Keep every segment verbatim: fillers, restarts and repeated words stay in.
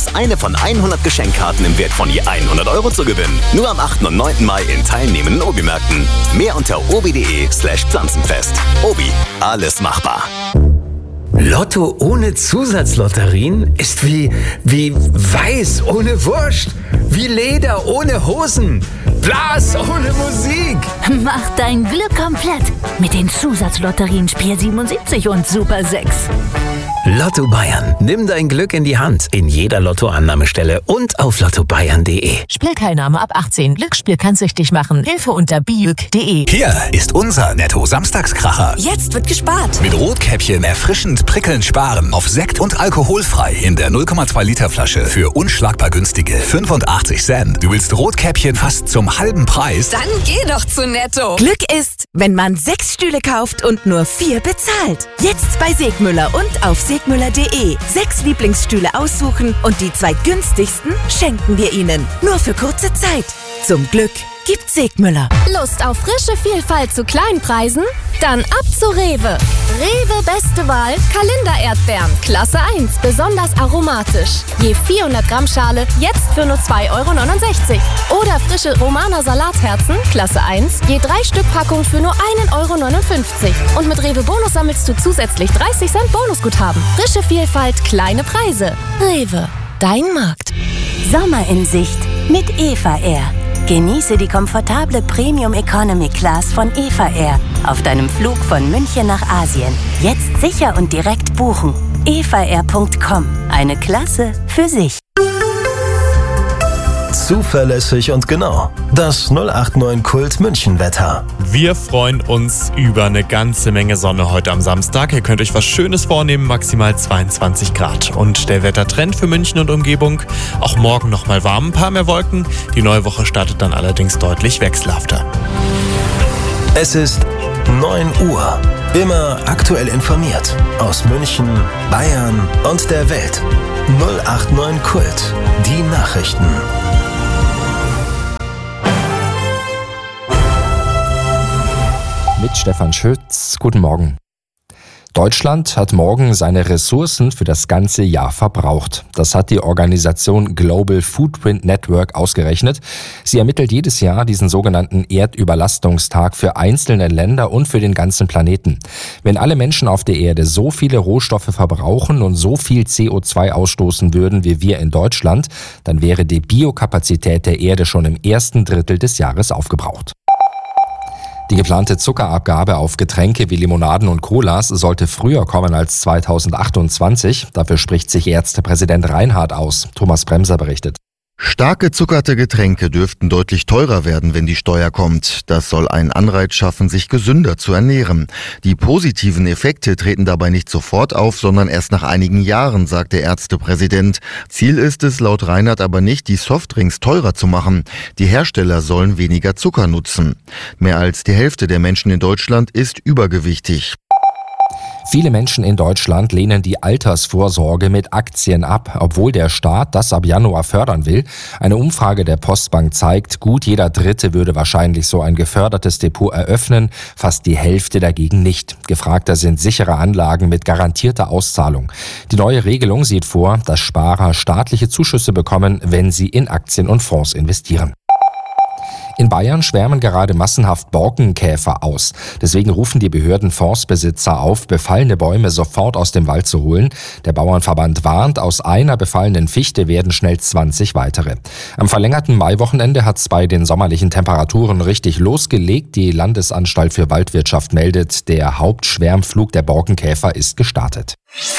Chance, eine von hundert Geschenkkarten im Wert von je hundert Euro zu gewinnen. Nur am achten und neunten Mai in teilnehmenden Obi-Märkten. Mehr unter obi.de slash pflanzenfest. Obi, alles machbar. Lotto ohne Zusatzlotterien ist wie, wie Weiß ohne Wurst, wie Leder ohne Hosen, Blas ohne Musik. Mach dein Glück komplett mit den Zusatzlotterien Spiel siebenundsiebzig und Super sechs. Lotto Bayern. Nimm dein Glück in die Hand. In jeder Lottoannahmestelle und auf lotto bayern punkt de. Spielteilnahme ab achtzehn. Glücksspiel kann süchtig machen. Hilfe unter biüg punkt de. Hier ist unser Netto-Samstagskracher. Jetzt wird gespart. Mit Rotkäppchen erfrischend prickelnd sparen. Auf Sekt und alkoholfrei in der null Komma zwei Liter Flasche für unschlagbar günstige fünfundachtzig Cent. Du willst Rotkäppchen fast zum halben Preis? Dann geh doch zu Netto. Glück ist, wenn man sechs Stühle kauft und nur vier bezahlt. Jetzt bei Segmüller und auf segmüller punkt de. Sechs Lieblingsstühle aussuchen und die zwei günstigsten schenken wir Ihnen. Nur für kurze Zeit. Zum Glück gibt Segmüller. Lust auf frische Vielfalt zu kleinen Preisen? Dann ab zu Rewe. Rewe beste Wahl, Kalender-Erdbeeren, Klasse eins, besonders aromatisch. Je vierhundert Gramm Schale, jetzt für nur zwei Euro neunundsechzig. Oder frische Romaner Salatherzen, Klasse eins, je drei Stück Packung für nur ein Euro neunundfünfzig. Und mit Rewe Bonus sammelst du zusätzlich dreißig Cent Bonusguthaben. Frische Vielfalt, kleine Preise. Rewe, dein Markt. Sommer in Sicht mit Eva Air. Genieße die komfortable Premium Economy Class von Eva Air auf deinem Flug von München nach Asien. Jetzt sicher und direkt buchen. eva air punkt com. Eine Klasse für sich. Zuverlässig und genau. Das null acht neun Kult München Wetter. Wir freuen uns über eine ganze Menge Sonne heute am Samstag. Ihr könnt euch was Schönes vornehmen, maximal zweiundzwanzig Grad. Und der Wettertrend für München und Umgebung, auch morgen nochmal warm, ein paar mehr Wolken. Die neue Woche startet dann allerdings deutlich wechselhafter. Es ist neun Uhr. Immer aktuell informiert. Aus München, Bayern und der Welt. null acht neun Kult. Die Nachrichten. Mit Stefan Schütz. Guten Morgen. Deutschland hat morgen seine Ressourcen für das ganze Jahr verbraucht. Das hat die Organisation Global Footprint Network ausgerechnet. Sie ermittelt jedes Jahr diesen sogenannten Erdüberlastungstag für einzelne Länder und für den ganzen Planeten. Wenn alle Menschen auf der Erde so viele Rohstoffe verbrauchen und so viel C O zwei ausstoßen würden wie wir in Deutschland, dann wäre die Biokapazität der Erde schon im ersten Drittel des Jahres aufgebraucht. Die geplante Zuckerabgabe auf Getränke wie Limonaden und Colas sollte früher kommen als zweitausendachtundzwanzig. Dafür spricht sich Ärztepräsident Reinhardt aus. Thomas Bremser berichtet. Stark gezuckerte Getränke dürften deutlich teurer werden, wenn die Steuer kommt. Das soll einen Anreiz schaffen, sich gesünder zu ernähren. Die positiven Effekte treten dabei nicht sofort auf, sondern erst nach einigen Jahren, sagt der Ärztepräsident. Ziel ist es laut Reinhardt aber nicht, die Softdrinks teurer zu machen. Die Hersteller sollen weniger Zucker nutzen. Mehr als die Hälfte der Menschen in Deutschland ist übergewichtig. Viele Menschen in Deutschland lehnen die Altersvorsorge mit Aktien ab, obwohl der Staat das ab Januar fördern will. Eine Umfrage der Postbank zeigt, gut jeder Dritte würde wahrscheinlich so ein gefördertes Depot eröffnen, fast die Hälfte dagegen nicht. Gefragter sind sichere Anlagen mit garantierter Auszahlung. Die neue Regelung sieht vor, dass Sparer staatliche Zuschüsse bekommen, wenn sie in Aktien und Fonds investieren. In Bayern schwärmen gerade massenhaft Borkenkäfer aus. Deswegen rufen die Behörden Forstbesitzer auf, befallene Bäume sofort aus dem Wald zu holen. Der Bauernverband warnt, aus einer befallenen Fichte werden schnell zwanzig weitere. Am verlängerten Maiwochenende hat es bei den sommerlichen Temperaturen richtig losgelegt. Die Landesanstalt für Waldwirtschaft meldet, der Hauptschwärmflug der Borkenkäfer ist gestartet.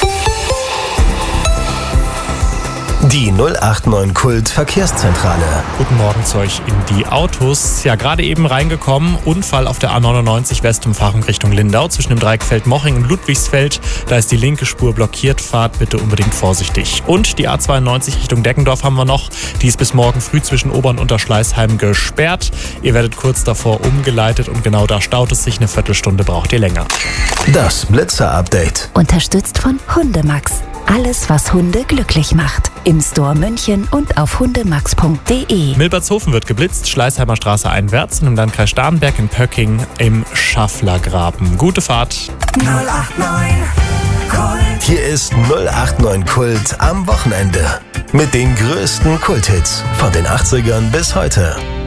Die null acht neun Kult Verkehrszentrale. Guten Morgen zu euch in die Autos. Ja, gerade eben reingekommen. Unfall auf der A neunundneunzig Westumfahrung Richtung Lindau zwischen dem Dreieck Feldmoching und Ludwigsfeld. Da ist die linke Spur blockiert. Fahrt bitte unbedingt vorsichtig. Und die A zweiundneunzig Richtung Deckendorf haben wir noch. Die ist bis morgen früh zwischen Ober- und Unterschleißheim gesperrt. Ihr werdet kurz davor umgeleitet und genau da staut es sich. Eine Viertelstunde braucht ihr länger. Das Blitzer-Update. Unterstützt von Hundemax. Alles, was Hunde glücklich macht. Im Store München und auf hundemax punkt de. Milbertshofen wird geblitzt, Schleißheimer Straße einwärts und im Landkreis Starnberg in Pöcking im Schafflergraben. Gute Fahrt. null acht neun Hier ist null acht neun Kult am Wochenende. Mit den größten Kulthits von den achtzigern bis heute.